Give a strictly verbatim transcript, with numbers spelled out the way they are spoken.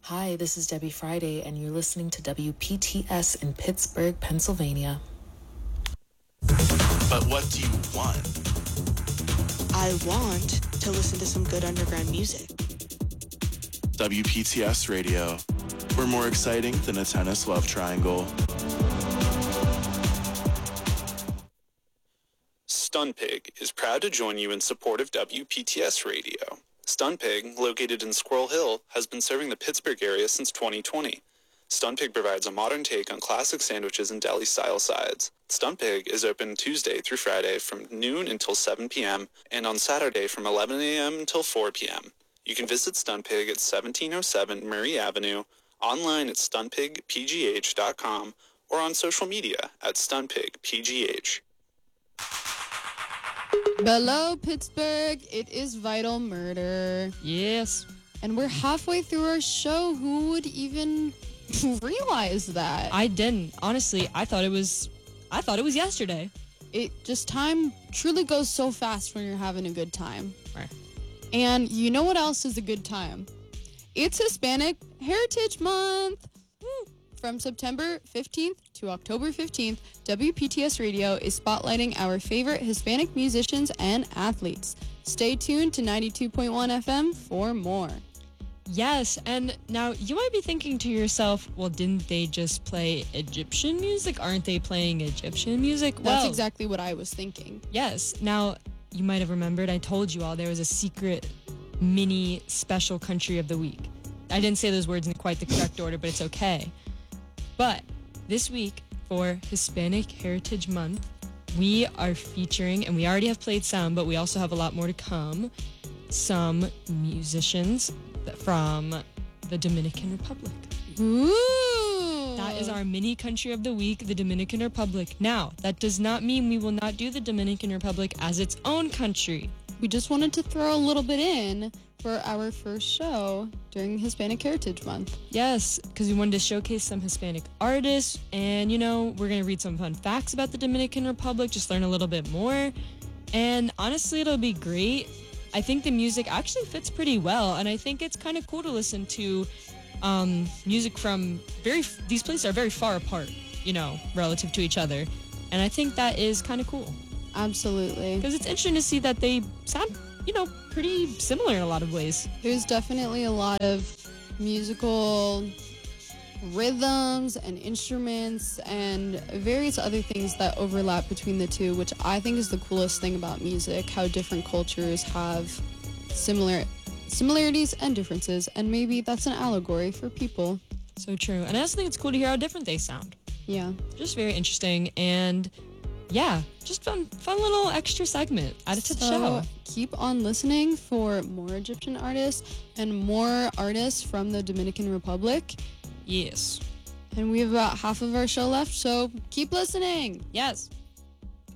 Hi, this is Debbie Friday, and you're listening to W P T S in Pittsburgh, Pennsylvania. But what do you want? I want to listen to some good underground music. W P T S Radio. We're more exciting than a tennis love triangle. StunPig is proud to join you in support of W P T S Radio. StunPig, located in Squirrel Hill, has been serving the Pittsburgh area since twenty twenty. StunPig provides a modern take on classic sandwiches and deli-style sides. StunPig is open Tuesday through Friday from noon until seven p.m. and on Saturday from eleven a.m. until four p.m. You can visit StunPig at seventeen oh seven Murray Avenue, online at stun pig p g h dot com, or on social media at StunPigPGH. Hello, Pittsburgh. It is Vital Murder. Yes. And we're halfway through our show. Who would even realize that? I didn't. Honestly, I thought it was I thought it was yesterday. It just time truly goes so fast when you're having a good time. Right. And you know what else is a good time? It's Hispanic Heritage Month. Woo. From September fifteenth to October fifteenth, W P T S Radio is spotlighting our favorite Hispanic musicians and athletes. Stay tuned to ninety-two point one F M for more. Yes, and now you might be thinking to yourself, well, didn't they just play Egyptian music? Aren't they playing Egyptian music? That's well, exactly what I was thinking. Yes. Now, you might have remembered I told you all there was a secret mini special country of the week. I didn't say those words in quite the correct order, but it's okay. But this week, for Hispanic Heritage Month, we are featuring, and we already have played some, but we also have a lot more to come, some musicians from the Dominican Republic. Ooh! That is our mini country of the week, the Dominican Republic. Now, that does not mean we will not do the Dominican Republic as its own country. We just wanted to throw a little bit in for our first show during Hispanic Heritage Month. Yes, because we wanted to showcase some Hispanic artists, and, you know, we're going to read some fun facts about the Dominican Republic, just learn a little bit more, and honestly, it'll be great. I think the music actually fits pretty well, and I think it's kind of cool to listen to um, music from very, these places are very far apart, you know, relative to each other, and I think that is kind of cool. Absolutely. Because it's interesting to see that they sound, you know, pretty similar in a lot of ways. There's definitely a lot of musical rhythms and instruments and various other things that overlap between the two, which I think is the coolest thing about music, how different cultures have similar similarities and differences, and maybe that's an allegory for people. So true. And I also think it's cool to hear how different they sound. Yeah. Just very interesting, and yeah, just fun fun little extra segment added to the so show. Keep on listening for more Egyptian artists and more artists from the Dominican Republic. Yes. And we have about half of our show left, so keep listening. Yes.